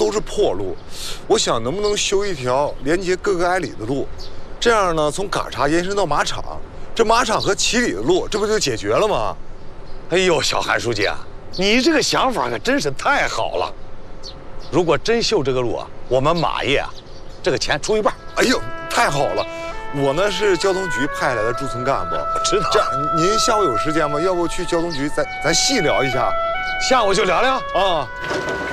都是破路，我想能不能修一条连接各个挨里的路，这样呢，从嘎查延伸到马场，这马场和七里的路，这不就解决了吗？ 哎呦，小韩书记啊，你这个想法可真是太好了。如果真修这个路啊，我们马业啊，这个钱出一半。 哎呦，太好了！我呢是交通局派来的驻村干部， 知道。 这样您下午有时间吗？要不去交通局咱细聊一下？ 下午就聊聊啊。